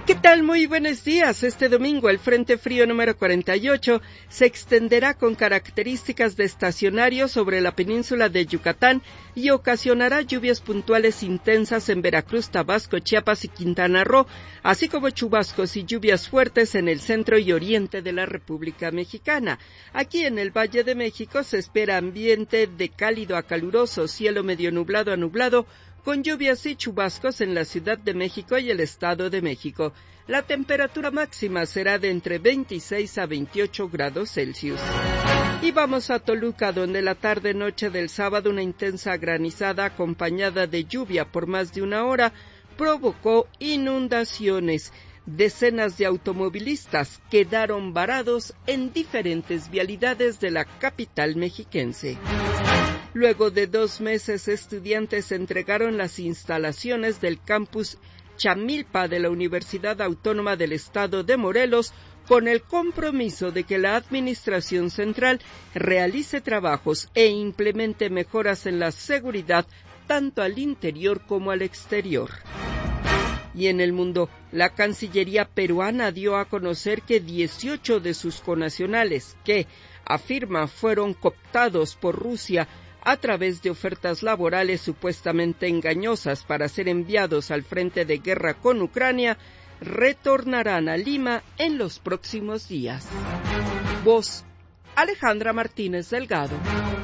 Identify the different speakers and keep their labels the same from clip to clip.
Speaker 1: ¿Qué tal? Muy buenos días. Este domingo el Frente Frío número 48 se extenderá con características de estacionario sobre la península de Yucatán y ocasionará lluvias puntuales intensas en Veracruz, Tabasco, Chiapas y Quintana Roo, así como chubascos y lluvias fuertes en el centro y oriente de la República Mexicana. Aquí en el Valle de México se espera ambiente de cálido a caluroso, cielo medio nublado a nublado, con lluvias y chubascos en la Ciudad de México y el Estado de México. La temperatura máxima será de entre 26 a 28 grados Celsius. Y vamos a Toluca, donde la tarde-noche del sábado una intensa granizada acompañada de lluvia por más de una hora provocó inundaciones. Decenas de automovilistas quedaron varados en diferentes vialidades de la capital mexiquense. Luego de 2 meses, estudiantes entregaron las instalaciones del campus Chamilpa de la Universidad Autónoma del Estado de Morelos con el compromiso de que la Administración Central realice trabajos e implemente mejoras en la seguridad tanto al interior como al exterior. Y en el mundo, la Cancillería peruana dio a conocer que 18 de sus connacionales que, afirma, fueron cooptados por Rusia a través de ofertas laborales supuestamente engañosas para ser enviados al frente de guerra con Ucrania, retornarán a Lima en los próximos días. Voz, Alejandra Martínez Delgado.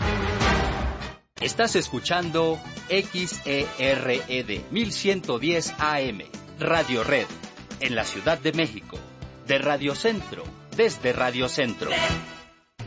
Speaker 2: Estás escuchando XERED 1110 AM, Radio Red, en la Ciudad de México, de Radio Centro, desde Radio Centro.